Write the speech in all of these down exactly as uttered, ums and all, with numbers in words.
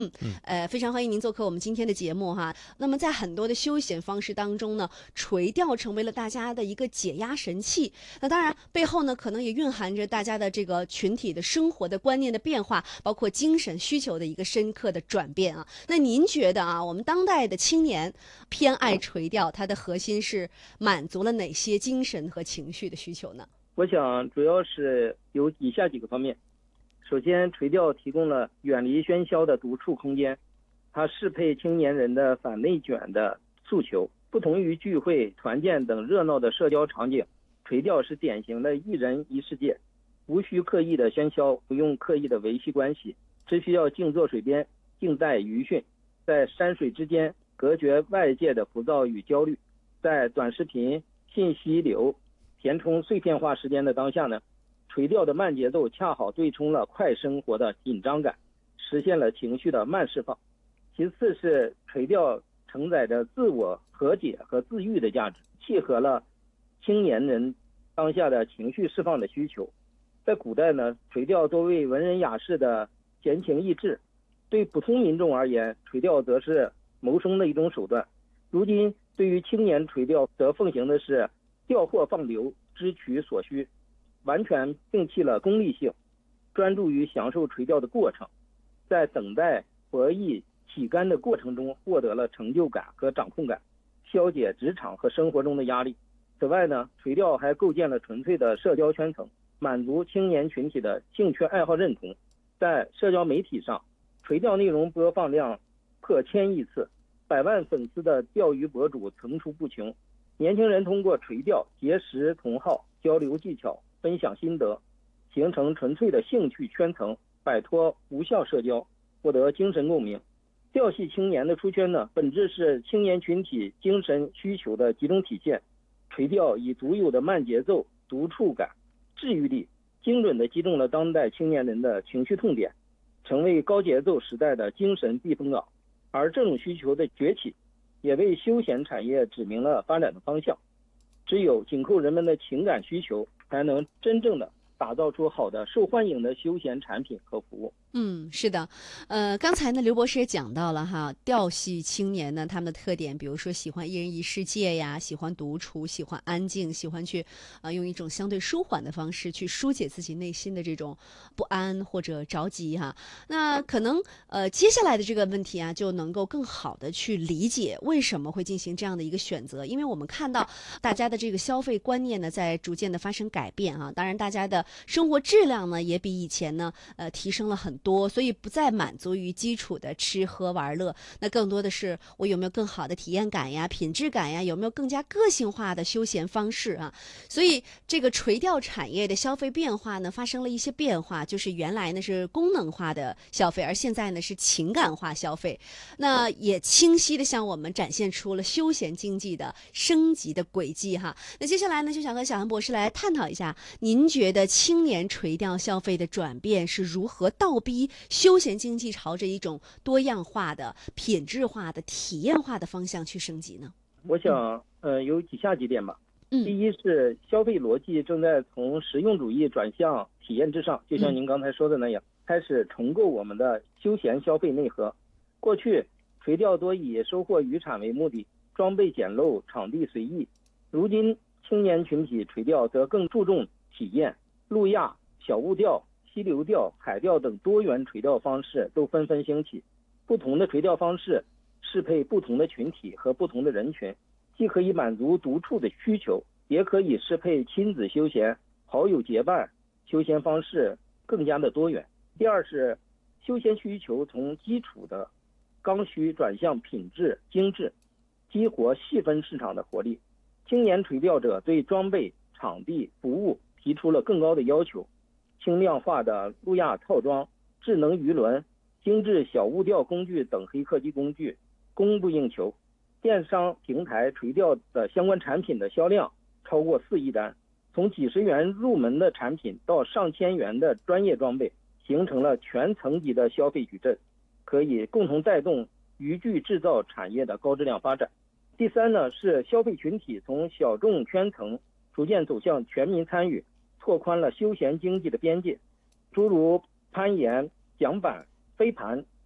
嗯， 呃，非常欢迎您做客我们今天的节目哈。那么在很多的休闲方式当中呢，垂钓成为了大家的一个解压神器。那当然背后呢，可能也蕴含着大家的这个群体的生活的观念的变化，包括精神需求的一个深刻的转变啊。那您觉得啊，我们当代的青年偏爱垂钓，它的核心是满足了哪些精神和情绪的需求呢？ 我想主要是有以下几个方面。首先，垂钓提供了远离喧嚣的独处空间，它适配青年人的反内卷的诉求。不同于聚会、团建等热闹的社交场景，垂钓是典型的一人一世界，无需刻意的喧嚣，不用刻意的维系关系，只需要静坐水边，静待鱼讯，在山水之间隔绝外界的浮躁与焦虑。在短视频、信息流填充碎片化时间的当下呢，垂钓的慢节奏恰好对冲了快生活的紧张感，实现了情绪的慢释放。其次是垂钓承载着自我和解和自愈的价值，契合了青年人当下的情绪释放的需求。在古代呢，垂钓作为文人雅士的闲情逸致，对普通民众而言，垂钓则是谋生的一种手段。如今对于青年垂钓则奉行的是钓获放流，支取所需，完全摒弃了功利性，专注于享受垂钓的过程，在等待博弈起竿的过程中获得了成就感和掌控感，消解职场和生活中的压力。此外呢，垂钓还构建了纯粹的社交圈层，满足青年群体的兴趣爱好认同。在社交媒体上，垂钓内容播放量破千亿次，百万粉丝的钓鱼博主层出不穷。年轻人通过垂钓结识同好，交流技巧，分享心得，形成纯粹的兴趣圈层，摆脱无效社交，获得精神共鸣。钓系青年的出圈呢，本质是青年群体精神需求的集中体现。垂钓以独有的慢节奏、独处感、治愈力，精准地击中了当代青年人的情绪痛点，成为高节奏时代的精神避风港。而这种需求的崛起，也为休闲产业指明了发展的方向。只有紧扣人们的情感需求，才能真正的打造出好的受欢迎的休闲产品和服务。 嗯，是的，呃，刚才呢，刘博士也讲到了哈，钓系青年呢，他们的特点，比如说喜欢一人一世界呀，喜欢独处，喜欢安静，喜欢去啊、呃、用一种相对舒缓的方式去疏解自己内心的这种不安或者着急哈。那可能呃接下来的这个问题啊，就能够更好的去理解为什么会进行这样的一个选择，因为我们看到大家的这个消费观念呢，在逐渐的发生改变啊，当然大家的生活质量呢，也比以前呢，呃，提升了很多。多，所以不再满足于基础的吃喝玩乐，那更多的是我有没有更好的体验感呀、品质感呀，有没有更加个性化的休闲方式啊？所以这个垂钓产业的消费变化呢，发生了一些变化，就是原来呢是功能化的消费，而现在呢是情感化消费，那也清晰的向我们展现出了休闲经济的升级的轨迹哈。那接下来呢，就想和小韩博士来探讨一下，您觉得青年垂钓消费的转变是如何倒逼休闲经济朝着一种多样化的、品质化的、体验化的方向去升级呢？ 我想，呃，有以下几点吧。 嗯， 第一是消费逻辑正在从实用主义转向体验至上，就像您刚才说的那样，开始重构我们的休闲消费内核。过去垂钓多以收获渔产为目的，装备简陋，场地随意。如今青年群体垂钓则更注重体验，路亚、小雾钓、溪流钓、海钓等多元垂钓方式都纷纷兴起。不同的垂钓方式适配不同的群体和不同的人群，既可以满足独处的需求，也可以适配亲子休闲、好友结伴，休闲方式更加的多元。第二是休闲需求从基础的刚需转向品质精致，激活细分市场的活力。青年垂钓者对装备、场地、服务提出了更高的要求，轻量化的路亚套装、智能鱼轮、精致小雾钓工具等黑科技工具供不应求。电商平台垂钓的相关产品的销量超过四亿单，从几十元入门的产品到上千元的专业装备，形成了全层级的消费矩阵，可以共同带动渔具制造产业的高质量发展。第三呢，是消费群体从小众圈层逐渐走向全民参与，拓宽了休闲经济的边界。诸如攀岩、桨板、飞盘、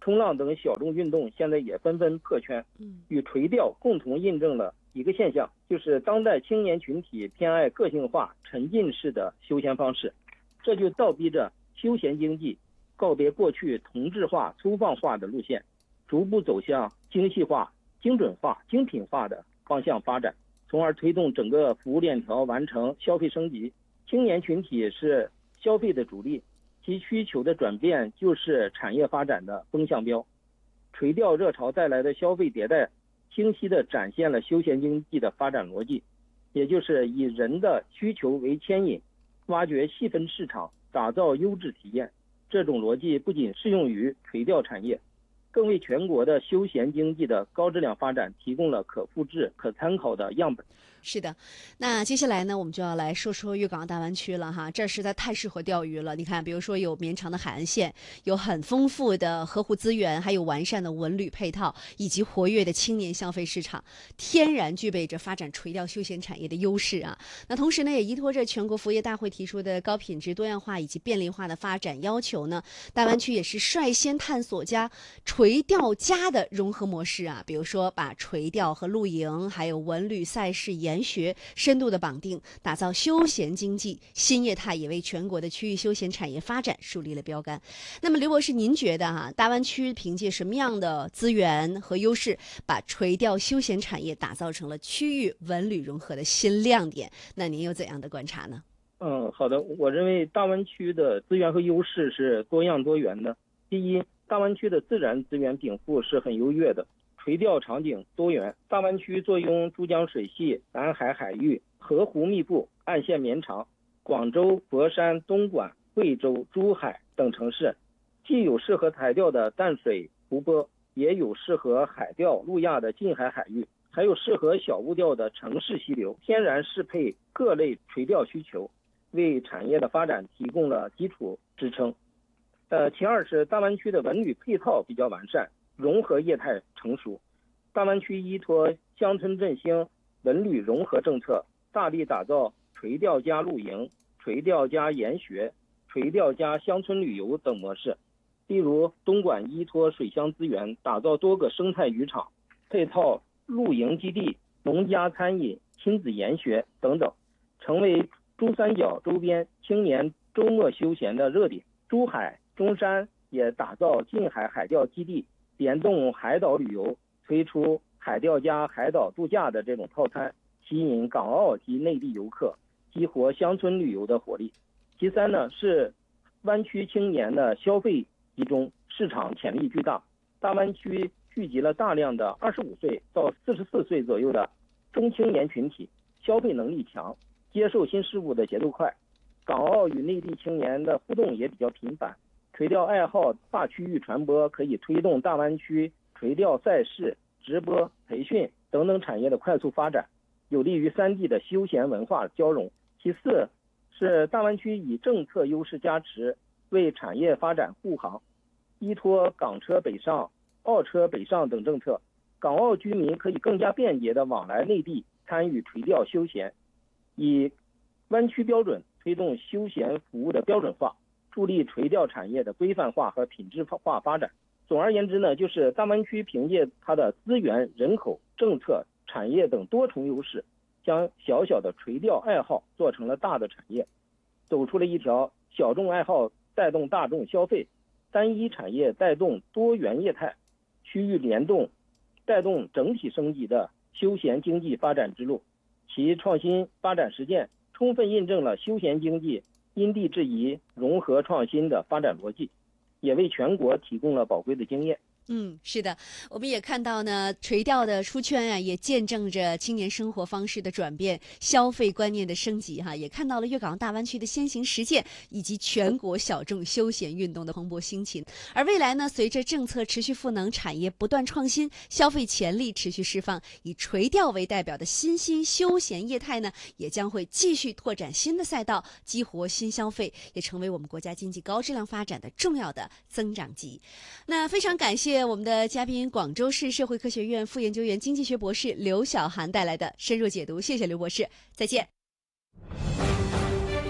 冲浪等小众运动现在也纷纷破圈，与垂钓共同印证了一个现象，就是当代青年群体偏爱个性化、沉浸式的休闲方式，这就倒逼着休闲经济告别过去同质化、粗放化的路线，逐步走向精细化、精准化、精品化的方向发展，从而推动整个服务链条完成消费升级。青年群体是消费的主力，其需求的转变就是产业发展的风向标。垂钓热潮带来的消费迭代，清晰地展现了休闲经济的发展逻辑，也就是以人的需求为牵引，挖掘细分市场，打造优质体验。这种逻辑不仅适用于垂钓产业，更为全国的休闲经济的高质量发展提供了可复制、可参考的样本。 是的，那接下来呢，我们就要来说说粤港大湾区了哈，这实在太适合钓鱼了。你看，比如说有绵长的海岸线，有很丰富的河湖资源，还有完善的文旅配套，以及活跃的青年消费市场，天然具备着发展垂钓休闲产业的优势啊。那同时呢，也依托着全国服务业大会提出的高品质、多样化以及便利化的发展要求呢，大湾区也是率先探索加垂钓加的融合模式啊。比如说，把垂钓和露营还有文旅赛事研学深度的绑定，打造休闲经济新业态，也为全国的区域休闲产业发展树立了标杆。那么刘博士，您觉得哈、啊，大湾区凭借什么样的资源和优势，把垂钓休闲产业打造成了区域文旅融合的新亮点？那您有怎样的观察呢？ 嗯，好的，我认为大湾区的资源和优势是多样多元的。第一，大湾区的自然资源禀赋是很优越的，垂钓场景多元。大湾区坐拥珠江水系、南海海域，河湖密布，岸线绵长。广州、佛山、东莞、惠州、珠海等城市，既有适合台钓的淡水湖泊，也有适合海钓路亚的近海海域，还有适合小物钓的城市溪流，天然适配各类垂钓需求，为产业的发展提供了基础支撑。呃，其二是大湾区的文旅配套比较完善，融合业态成熟。大湾区依托乡村振兴、文旅融合政策，大力打造垂钓加露营、垂钓加研学、垂钓加乡村旅游等模式。例如，东莞依托水乡资源，打造多个生态渔场，配套露营基地、农家餐饮、亲子研学等等，成为珠三角周边青年周末休闲的热点。珠海、中山也打造近海海钓基地，联动海岛旅游，推出海钓加海岛度假的这种套餐，吸引港澳及内地游客，激活乡村旅游的活力。其三呢，是湾区青年的消费集中，市场潜力巨大。大湾区聚集了大量的二十五岁到四十四岁左右的中青年群体，消费能力强，接受新事物的节奏快。港澳与内地青年的互动也比较频繁，垂钓爱好大区域传播，可以推动大湾区垂钓赛事、直播、培训等等产业的快速发展，有利于三地的休闲文化交融。其四是大湾区以政策优势加持，为产业发展护航。依托港车北上、澳车北上等政策，港澳居民可以更加便捷地往来内地参与垂钓休闲，以湾区标准推动休闲服务的标准化，助力垂钓产业的规范化和品质化发展。总而言之呢，就是大湾区凭借它的资源、人口、政策、产业等多重优势，将小小的垂钓爱好做成了大的产业，走出了一条小众爱好带动大众消费，单一产业带动多元业态，区域联动带动整体升级的休闲经济发展之路。其创新发展实践充分印证了休闲经济因地制宜、融合创新的发展逻辑，也为全国提供了宝贵的经验。 嗯，是的，我们也看到呢，垂钓的出圈啊，也见证着青年生活方式的转变、消费观念的升级哈，也看到了粤港澳大湾区的先行实践，以及全国小众休闲运动的蓬勃兴起。而未来呢，随着政策持续赋能，产业不断创新，消费潜力持续释放，以垂钓为代表的新兴休闲业态呢，也将会继续拓展新的赛道，激活新消费，也成为我们国家经济高质量发展的重要的增长极。那非常感谢我们的嘉宾，广州市社会科学院副研究员、经济学博士刘晓涵带来的深入解读，谢谢刘博士，再见。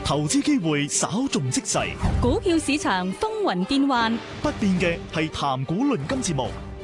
投資機會稍縱即逝， 股票市場風雲變幻， 不變嘅係談股論金節目。